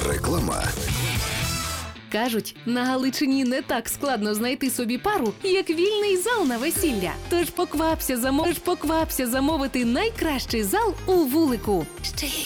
Реклама. Кажуть, на Галичині не так складно знайти собі пару, як вільний зал на весілля. Тож поквапся замовити найкращий зал у Вулику. Ще є